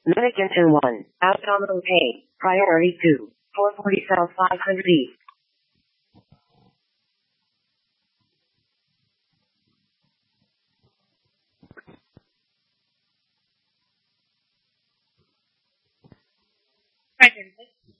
Mannequin 2-1. Abdominal pain. Priority 2. 440 South 500 East. Hi, Jennifer.